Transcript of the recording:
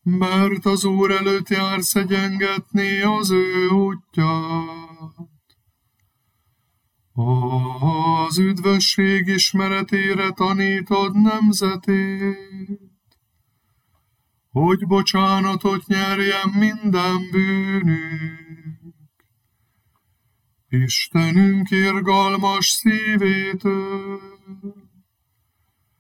mert az Úr előtt jársz egyengetni az ő útját. Az üdvösség ismeretére tanítod nemzetét, hogy bocsánatot nyerjen minden bűnünk. Istenünk irgalmas szívétől,